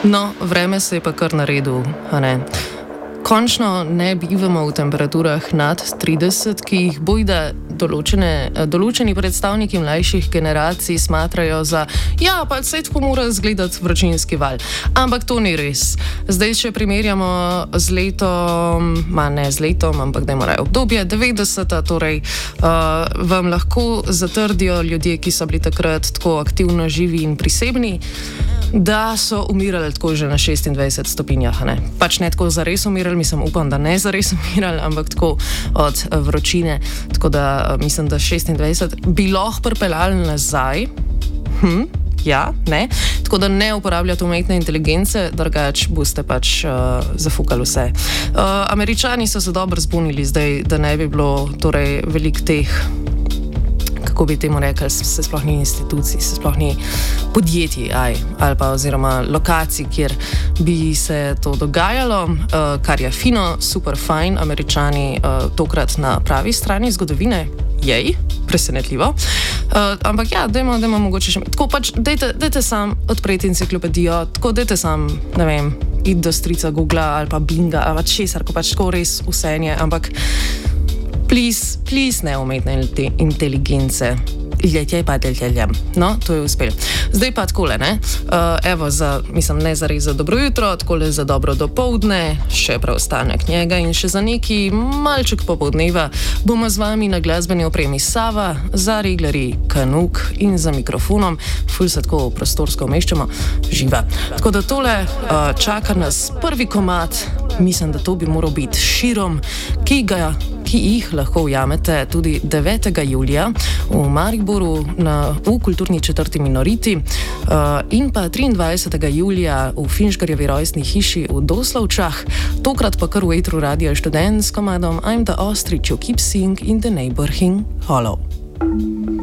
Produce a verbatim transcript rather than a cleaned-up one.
No, vreme se je pa kar naredil, a ne? Končno ne bivamo v temperaturah nad trideset, ki jih bojda določene, določeni predstavniki mlajših generacij smatrajo za, ja, pa saj tako mora izgledati vročinski val. Ampak to ni res. Zdaj, če primerjamo z letom, ma ne z letom, ampak dajmo raje obdobje devetdeseta, torej uh, vam lahko zatrdijo ljudje, ki so bili takrat tako aktivno živi in prisebni, da so umirali tako že na šestindvajset stopinjah. Ne? Pač ne tako zares umirali, mislim, upam, da ne zares umirali, ampak tako od vročine. Tako da mislim, da šestindvajset bi lahko pripeljali nazaj. Hm, ja, ne. Tako da ne uporabljate umetne inteligence, drugače boste pač uh, zafukali vse. Uh, Američani so se dobro zbunili zdaj, da ne bi bilo torej veliko teh, kako bi temu rekli, se sploh ni institucij, se sploh ni podjetij, aj, ali pa oziroma lokacij, kjer bi se to dogajalo, uh, kar je fino, super fajn, Američani uh, tokrat na pravi strani zgodovine, jej, presenetljivo. Uh, ampak ja, dajmo, dajmo mogoče še, tako pač, dajte, dajte sam odpreti enciklopedijo, tako dajte sam, ne vem, id do strica Googla ali pa Binga, ali pa česar, ko pač tako res vse je, ampak Please, please ne umetne inteligence. Ljetje pa deljeljem. No, to je uspel. Zdaj pa takole, ne? Uh, evo, za, mislim, ne za res za dobro jutro, takole za dobro dopoldne, še preostanek njega in še za neki malček popoldneva bomo z vami na glasbeni opremi Sava, za reglerji Kanuk in za mikrofonom, ful se tako prostorsko umeščamo, živa. Tako da tole uh, čaka nas prvi komad, mislim, da to bi moral biti Širom, ki ga ki jih lahko ujamete tudi devetega julija v Mariboru na, v kulturni četrti Minoriti uh, in pa triindvajsetega julija v Finžgarjevi rojstni hiši v Doslovčah, tokrat pa kar v etru Radia Študent s komadom I'm the Ostrich who keeps seeing in the neighboring hollow.